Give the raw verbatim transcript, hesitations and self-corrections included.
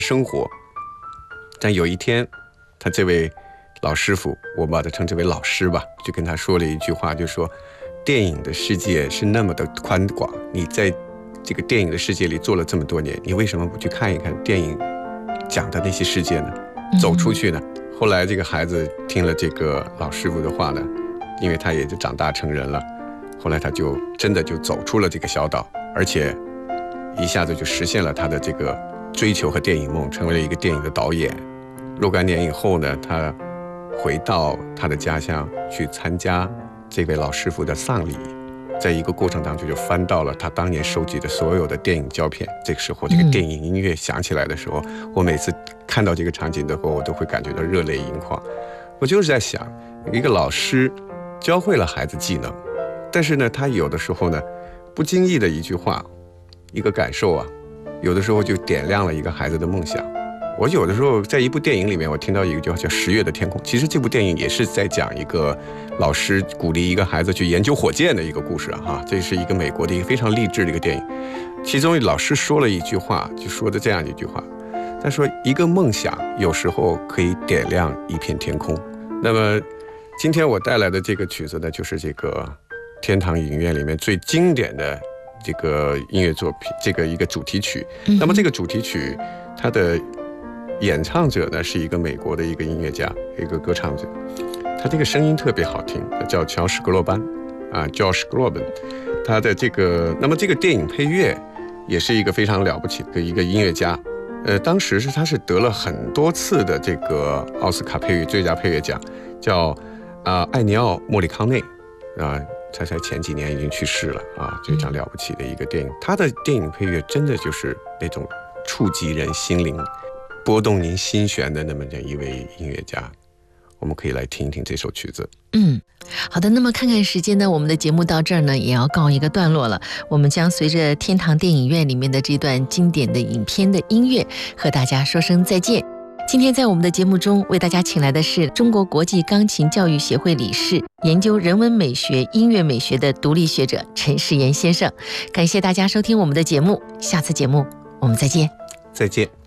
生活。但有一天，他这位老师傅，我把他称之为老师吧，就跟他说了一句话，就说电影的世界是那么的宽广，你在这个电影的世界里做了这么多年，你为什么不去看一看电影讲的那些世界呢？走出去呢？嗯、后来这个孩子听了这个老师傅的话呢，因为他也就长大成人了，后来他就真的就走出了这个小岛，而且一下子就实现了他的这个追求和电影梦，成为了一个电影的导演。若干年以后呢，他回到他的家乡去参加这位老师傅的丧礼，在一个过程当中就翻到了他当年收集的所有的电影胶片。这个时候，这个电影音乐响起来的时候，嗯、我每次看到这个场景的时候，我都会感觉到热泪盈眶。我就是在想，一个老师教会了孩子技能，但是呢，他有的时候呢，不经意的一句话，一个感受啊，有的时候就点亮了一个孩子的梦想。我有的时候在一部电影里面，我听到一个叫叫《十月的天空》，其实这部电影也是在讲一个老师鼓励一个孩子去研究火箭的一个故事啊，哈，这是一个美国的一个非常励志的一个电影。其中老师说了一句话，就说的这样一句话，他说一个梦想有时候可以点亮一片天空。那么今天我带来的这个曲子呢，就是这个天堂影院里面最经典的这个音乐作品，这个一个主题曲。那么这个主题曲它的演唱者呢是一个美国的一个音乐家，一个歌唱者，他这个声音特别好听，叫乔什·格洛班啊 ，Josh Groban。他的这个，那么这个电影配乐也是一个非常了不起的一个音乐家。呃，当时是他是得了很多次的这个奥斯卡配乐最佳配乐奖，叫啊、呃、艾尼奥·莫里康内啊，他在前几年已经去世了啊，非常了不起的一个电影。他的电影配乐真的就是那种触及人心灵、拨动您心弦的那么的一位音乐家。我们可以来听一听这首曲子。 嗯，好的，那么看看时间呢，我们的节目到这儿呢也要告一个段落了。我们将随着天堂电影院里面的这段经典的影片的音乐和大家说声再见。今天在我们的节目中为大家请来的是中国国际钢琴教育协会理事、研究人文美学、音乐美学的独立学者陈世炎先生。感谢大家收听我们的节目，下次节目我们再见。 再见。